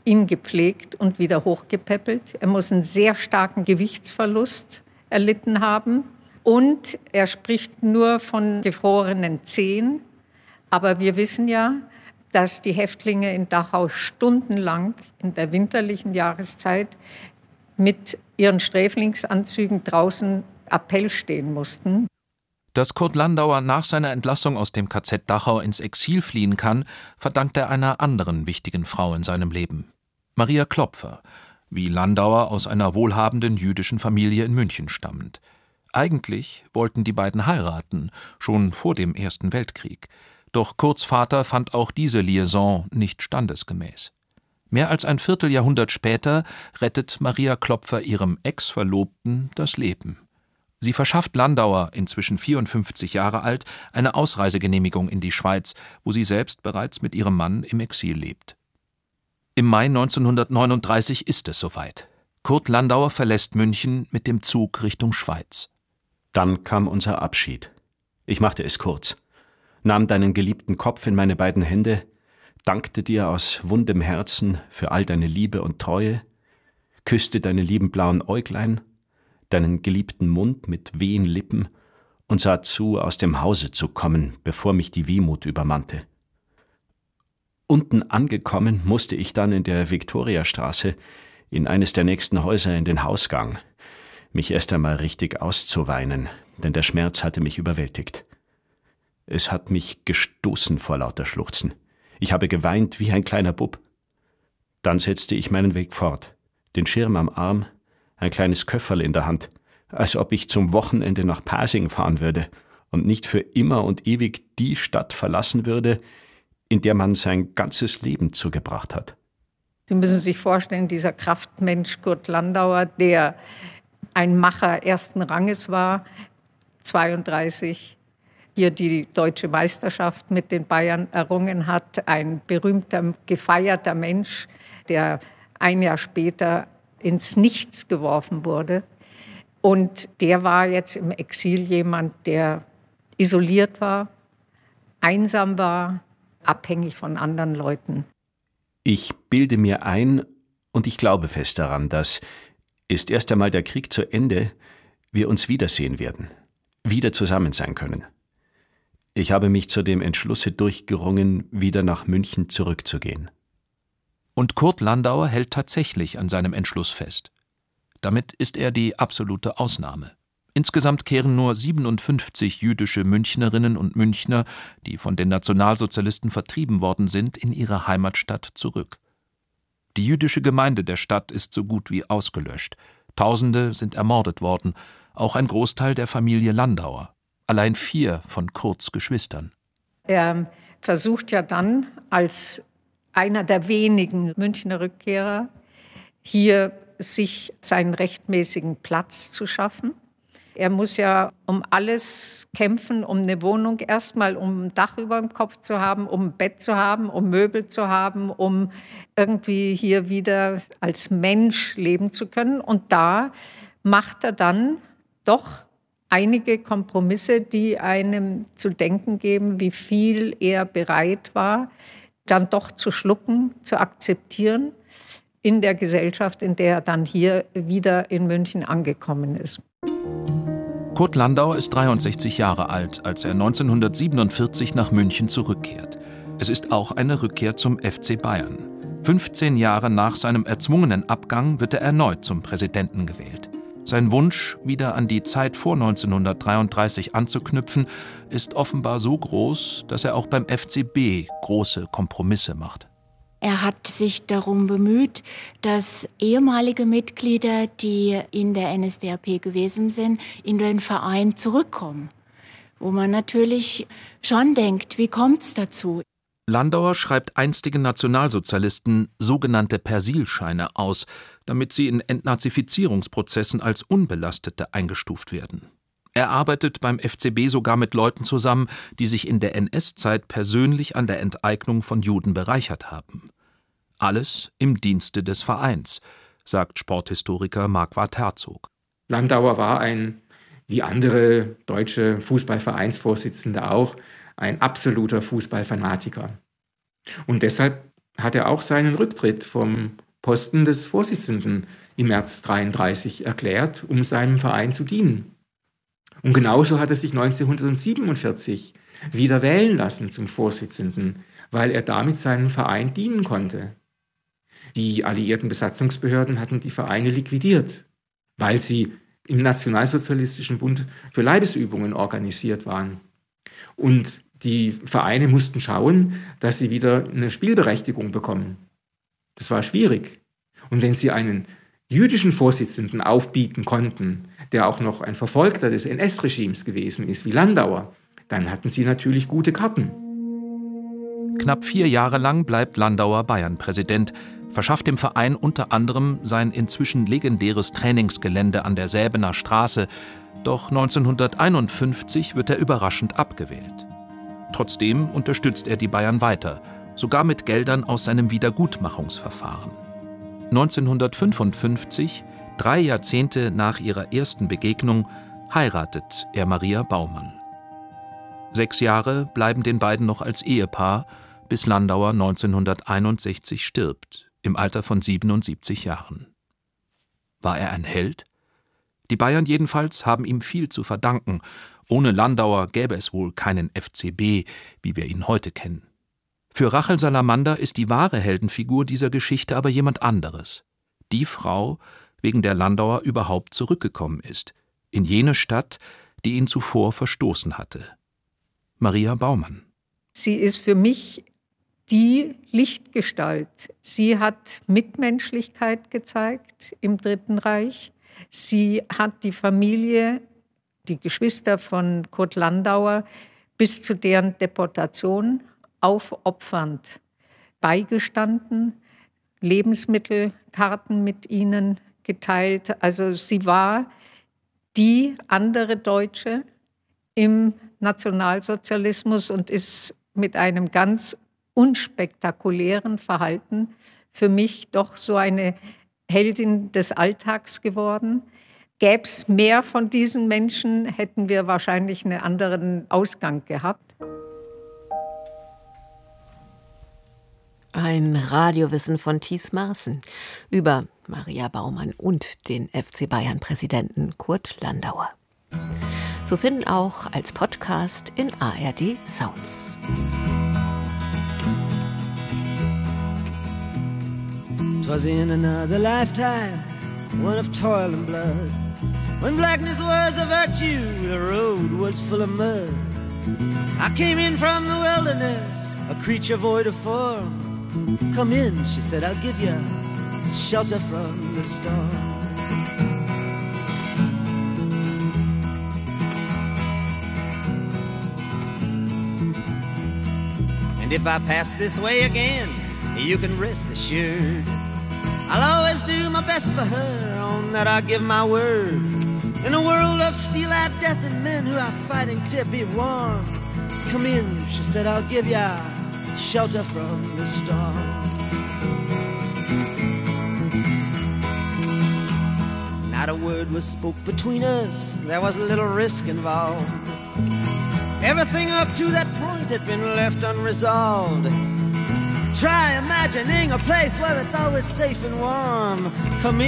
ihn gepflegt und wieder hochgepäppelt. Er muss einen sehr starken Gewichtsverlust erlitten haben. Und er spricht nur von gefrorenen Zehen. Aber wir wissen ja, dass die Häftlinge in Dachau stundenlang in der winterlichen Jahreszeit mit ihren Sträflingsanzügen draußen Appell stehen mussten. Dass Kurt Landauer nach seiner Entlassung aus dem KZ Dachau ins Exil fliehen kann, verdankt er einer anderen wichtigen Frau in seinem Leben. Maria Klopfer, wie Landauer aus einer wohlhabenden jüdischen Familie in München stammend. Eigentlich wollten die beiden heiraten, schon vor dem Ersten Weltkrieg. Doch Kurts Vater fand auch diese Liaison nicht standesgemäß. Mehr als ein Vierteljahrhundert später rettet Maria Klopfer ihrem Ex-Verlobten das Leben. Sie verschafft Landauer, inzwischen 54 Jahre alt, eine Ausreisegenehmigung in die Schweiz, wo sie selbst bereits mit ihrem Mann im Exil lebt. Im Mai 1939 ist es soweit. Kurt Landauer verlässt München mit dem Zug Richtung Schweiz. Dann kam unser Abschied. Ich machte es kurz, nahm deinen geliebten Kopf in meine beiden Hände, dankte dir aus wundem Herzen für all deine Liebe und Treue, küsste deine lieben blauen Äuglein, deinen geliebten Mund mit wehen Lippen und sah zu, aus dem Hause zu kommen, bevor mich die Wehmut übermannte. Unten angekommen, musste ich dann in der Viktoriastraße in eines der nächsten Häuser in den Hausgang, mich erst einmal richtig auszuweinen, denn der Schmerz hatte mich überwältigt. Es hat mich gestoßen vor lauter Schluchzen. Ich habe geweint wie ein kleiner Bub. Dann setzte ich meinen Weg fort, den Schirm am Arm, ein kleines Köfferl in der Hand, als ob ich zum Wochenende nach Pasing fahren würde und nicht für immer und ewig die Stadt verlassen würde, in der man sein ganzes Leben zugebracht hat. Sie müssen sich vorstellen, dieser Kraftmensch Kurt Landauer, der ein Macher ersten Ranges war, 32, hier die deutsche Meisterschaft mit den Bayern errungen hat, ein berühmter, gefeierter Mensch, der ein Jahr später ins Nichts geworfen wurde. Und der war jetzt im Exil jemand, der isoliert war, einsam war, abhängig von anderen Leuten. Ich bilde mir ein, und ich glaube fest daran, dass, ist erst einmal der Krieg zu Ende, wir uns wiedersehen werden, wieder zusammen sein können. Ich habe mich zu dem Entschlusse durchgerungen, wieder nach München zurückzugehen. Und Kurt Landauer hält tatsächlich an seinem Entschluss fest. Damit ist er die absolute Ausnahme. Insgesamt kehren nur 57 jüdische Münchnerinnen und Münchner, die von den Nationalsozialisten vertrieben worden sind, in ihre Heimatstadt zurück. Die jüdische Gemeinde der Stadt ist so gut wie ausgelöscht. Tausende sind ermordet worden, auch ein Großteil der Familie Landauer. Allein 4 von Kurts Geschwistern. Er versucht ja dann als einer der wenigen Münchner Rückkehrer hier sich seinen rechtmäßigen Platz zu schaffen. Er muss ja um alles kämpfen, um eine Wohnung erstmal, um ein Dach über dem Kopf zu haben, um ein Bett zu haben, um Möbel zu haben, um irgendwie hier wieder als Mensch leben zu können. Und da macht er dann doch einige Kompromisse, die einem zu denken geben, wie viel er bereit war, dann doch zu schlucken, zu akzeptieren in der Gesellschaft, in der er dann hier wieder in München angekommen ist. Kurt Landauer ist 63 Jahre alt, als er 1947 nach München zurückkehrt. Es ist auch eine Rückkehr zum FC Bayern. 15 Jahre nach seinem erzwungenen Abgang wird er erneut zum Präsidenten gewählt. Sein Wunsch, wieder an die Zeit vor 1933 anzuknüpfen, ist offenbar so groß, dass er auch beim FCB große Kompromisse macht. Er hat sich darum bemüht, dass ehemalige Mitglieder, die in der NSDAP gewesen sind, in den Verein zurückkommen. Wo man natürlich schon denkt, wie kommt es dazu? Landauer schreibt einstigen Nationalsozialisten sogenannte Persilscheine aus, damit sie in Entnazifizierungsprozessen als Unbelastete eingestuft werden. Er arbeitet beim FCB sogar mit Leuten zusammen, die sich in der NS-Zeit persönlich an der Enteignung von Juden bereichert haben. Alles im Dienste des Vereins, sagt Sporthistoriker Marquard Herzog. Landauer war wie andere deutsche Fußballvereinsvorsitzende auch, ein absoluter Fußballfanatiker. Und deshalb hat er auch seinen Rücktritt vom Posten des Vorsitzenden im März 1933 erklärt, um seinem Verein zu dienen. Und genauso hat er sich 1947 wieder wählen lassen zum Vorsitzenden, weil er damit seinem Verein dienen konnte. Die alliierten Besatzungsbehörden hatten die Vereine liquidiert, weil sie im Nationalsozialistischen Bund für Leibesübungen organisiert waren. Und die Vereine mussten schauen, dass sie wieder eine Spielberechtigung bekommen. Das war schwierig. Und wenn sie einen jüdischen Vorsitzenden aufbieten konnten, der auch noch ein Verfolgter des NS-Regimes gewesen ist, wie Landauer, dann hatten sie natürlich gute Karten. Knapp 4 Jahre lang bleibt Landauer Bayernpräsident, verschafft dem Verein unter anderem sein inzwischen legendäres Trainingsgelände an der Säbener Straße, doch 1951 wird er überraschend abgewählt. Trotzdem unterstützt er die Bayern weiter, sogar mit Geldern aus seinem Wiedergutmachungsverfahren. 1955, 3 Jahrzehnte nach ihrer ersten Begegnung, heiratet er Maria Baumann. 6 Jahre bleiben den beiden noch als Ehepaar, bis Landauer 1961 stirbt, im Alter von 77 Jahren. War er ein Held? Die Bayern jedenfalls haben ihm viel zu verdanken. Ohne Landauer gäbe es wohl keinen FCB, wie wir ihn heute kennen. Für Rachel Salamander ist die wahre Heldenfigur dieser Geschichte aber jemand anderes. Die Frau, wegen der Landauer überhaupt zurückgekommen ist, in jene Stadt, die ihn zuvor verstoßen hatte. Maria Baumann. Sie ist für mich die Lichtgestalt. Sie hat Mitmenschlichkeit gezeigt im Dritten Reich. Sie hat die Familie, die Geschwister von Kurt Landauer, bis zu deren Deportation aufopfernd beigestanden, Lebensmittelkarten mit ihnen geteilt. Also sie war die andere Deutsche im Nationalsozialismus und ist mit einem ganz unspektakulären Verhalten für mich doch so eine Heldin des Alltags geworden. Gäbe es mehr von diesen Menschen, hätten wir wahrscheinlich einen anderen Ausgang gehabt. Ein Radiowissen von Thies Maaßen über Maria Baumann und den FC Bayern-Präsidenten Kurt Landauer. Zu finden auch als Podcast in ARD Sounds. Twas in another lifetime, one of toil and blood. When blackness was a virtue, the road was full of mud. I came in from the wilderness, a creature void of form. Come in, she said, I'll give you shelter from the storm. And if I pass this way again, you can rest assured I'll always do my best for her, on that I give my word. In a world of steel-eyed death and men who are fighting to be warm. Come in, she said, I'll give ya shelter from the storm. Not a word was spoke between us, there was little risk involved. Everything up to that point had been left unresolved. Try imagining a place where it's always safe and warm. Come in.